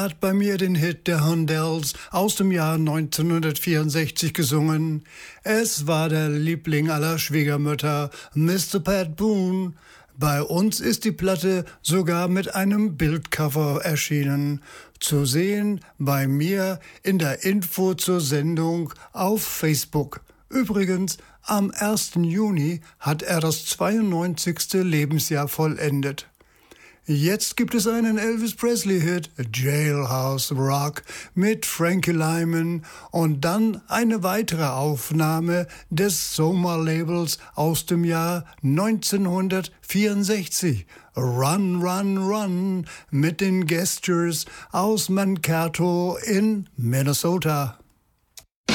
hat bei mir den Hit der Hondells aus dem Jahr 1964 gesungen. Es war der Liebling aller Schwiegermütter, Mr. Pat Boone. Bei uns ist die Platte sogar mit einem Bildcover erschienen. Zu sehen bei mir in der Info zur Sendung auf Facebook. Übrigens, am 1. Juni hat er das 92. Lebensjahr vollendet. Jetzt gibt es einen Elvis Presley-Hit, Jailhouse Rock, mit Frankie Lyman und dann eine weitere Aufnahme des Soma-Labels aus dem Jahr 1964, Run, Run, Run, mit den Gestures aus Mankato in Minnesota.